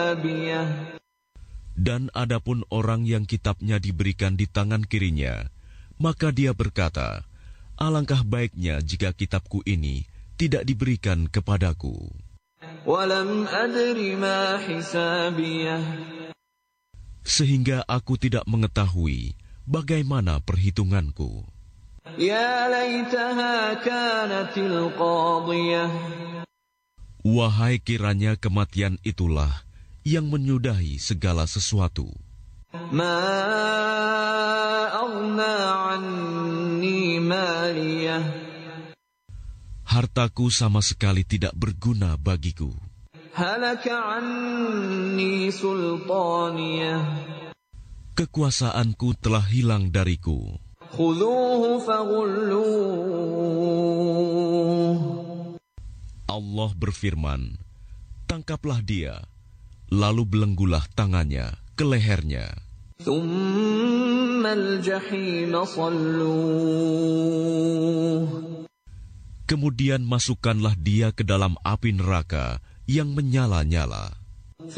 Dan adapun orang yang kitabnya diberikan di tangan kirinya, maka dia berkata, alangkah baiknya jika kitabku ini tidak diberikan kepadaku. Sehingga aku tidak mengetahui bagaimana perhitunganku. Wahai kiranya kematian itulah yang menyudahi segala sesuatu. Hartaku sama sekali tidak berguna bagiku. Kekuasaanku telah hilang dariku. Allah berfirman, tangkaplah dia, lalu belenggulah tangannya ke lehernya. Kemudian masukkanlah dia ke dalam api neraka yang menyala-nyala.